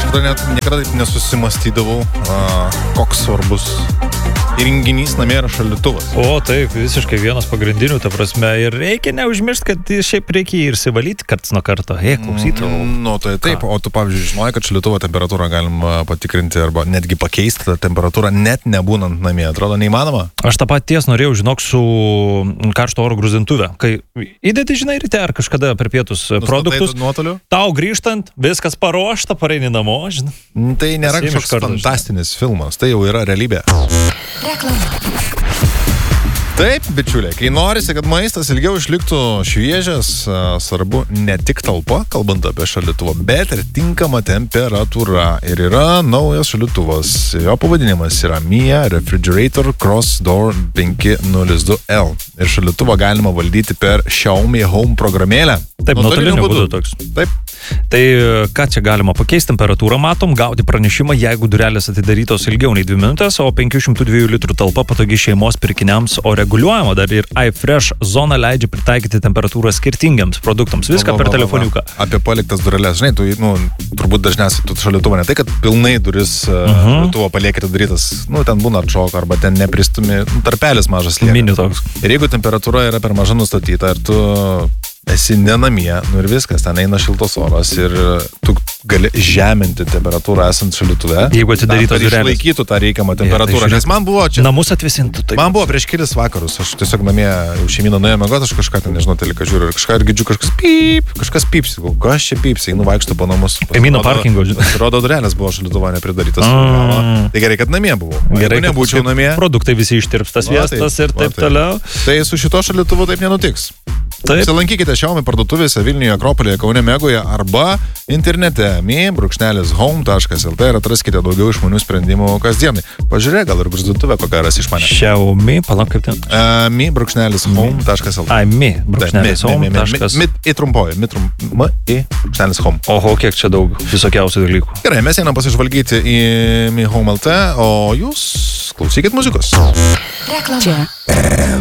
dar net niekada taip nesusimastydavau, koks svarbus įrenginys namie yra šaldytuvas. O, taip, visiškai vienas pagrindinių, ta prasme, ir reikia neužmiršti, kad šiaip reikia ir sivalyti karts nuo karto. Klausytojau. Nu, tai taip, o tu, pavyzdžiui, žinojai, kad šaldytuvo temperatūrą galima patikrinti arba netgi pakeisti tą temperatūrą, net nebūnant namie. Atrodo neįmanoma? Aš tą paties norėjau, žinok, su karšto oro gruzintuve. Kai įdėti, žinai, ryte ar kažkada per pietus produktus, tau grįžtant, viskas paruošta, pareini namo, žinai. Tai nėra kažkoks fantastinis filmas, tai jau yra realybė. Taip, bičiuliai, kai norisi, kad maistas ilgiau išliktų šviežias, svarbu ne tik talpa, kalbant apie šaldytuvą, bet ir tinkama temperatūra. Ir yra naujas šaldytuvas. Jo pavadinimas yra Mia Refrigerator Cross Door 502L. Ir šaldytuvą galima valdyti per Xiaomi Home programėlę. Taip, nuotoliniu būdu toks. Taip. Tai ką čia galima pakeisti temperatūrą, matom, gauti pranešimą, jeigu durelės atidarytos ilgiau nei 2 minutės, o 502 litrų talpa patogi šeimos pirkiniams, o reguliuojama dar ir iFresh zona leidžia pritaikyti temperatūrą skirtingiams produktams. Viską per telefoniuką. Apie paliktas durelės, žinai, tu, turbūt dažniausiai tu šaldytuvą ne tai, kad pilnai duris šaldytuvo palieki atidarytas, ten būna atšok arba ten nepristumi, tarpelis mažas lieka. Mini toks. Ir jeigu temperatūra yra per maža nustatyta ir tu esi ne namie, ir viskas, ten eina šiltos oras ir tu gali žeminti temperatūrą esant šaldytuve. Jeigu atidarytos durelės. Išlaikytų tą reikiamą temperatūrą, nes man buvo čia... Namus atvisintų. Taip. Man buvo prieš kelis vakarus, aš tiesiog namie, jau šeimyną nuėjo mėgoti, aš kažką ten, nežinau, teliką žiūriu ir kažką ir girdžiu, kažkas pypsi, kas čia pypsi, einu vaikšto po namus. Kaimyno parkingo. Pasirodo, durelės buvo šaldytuvo nepridarytas. Tai gerai, kad namie buvo. Gerai, kad nebūčiau namie. Produktai visi ištirpstas, sviestas ir taip toliau. Tai su šito šaldytuvu taip nenutiks. Taip. Xiaomi parduotuvėse Vilniuje, Akropolėje, Kaune, Mėgoje arba internete mi.home.lt ir atraskite daugiau išmanių sprendimų kasdienai. Pažiūrėk, gal ir gruzdintuvę kokią rasi iš manęs. Xiaomi, palauk kaip ten. mi.home.lt mi.home.lt Įtrumpoju, mi.home. Oho, kiek čia daug visokiausių dalykų. Gerai, mes einam pasižvalgyti į mi.home.lt, o jūs klausykit muzikos. Čia